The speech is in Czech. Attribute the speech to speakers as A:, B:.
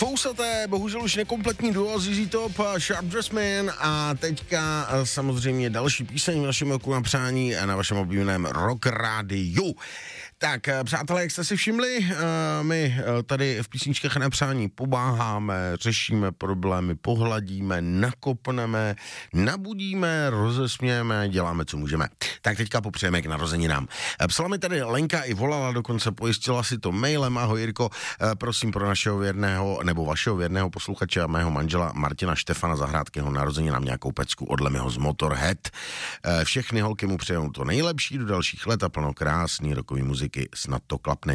A: Fousaté, bohužel už nekompletní duo ZZ Top, Sharp Dressed Man a teďka samozřejmě další píseň v našem roku na přání na vašem oblíbeném Rock Rádiu. Tak, přátelé, jak jste si všimli, my tady v písničkách na přání pomáháme, řešíme problémy, pohladíme, nakopneme, nabudíme, rozesmějeme, děláme, co můžeme. Tak teďka popřejeme k narozeninám. Psala mi tady Lenka i volala, dokonce pojistila si to mailem. Ahoj Jirko, prosím pro našeho věrného, nebo vašeho věrného posluchače a mého manžela Martina Štefana Zahrádkého narozeninám nějakou pecku od Lemmyho z Motorhead. Všechny holky mu přejou to nejlepší do dalších let a plno krásný rokový muziky, snad to klapne.